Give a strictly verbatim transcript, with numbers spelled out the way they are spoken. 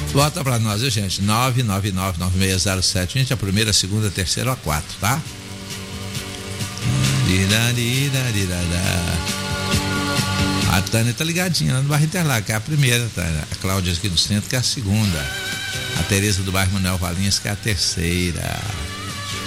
Volta pra nós, viu, gente? nove nove nove nove seis zero sete, gente, a primeira, a segunda, a terceira, a quatro, tá? A Tânia tá ligadinha lá no bairro Interlagos, que é a primeira, Tânia. A Cláudia aqui do centro, que é a segunda. A Tereza do bairro Manuel Valinhas, que é a terceira.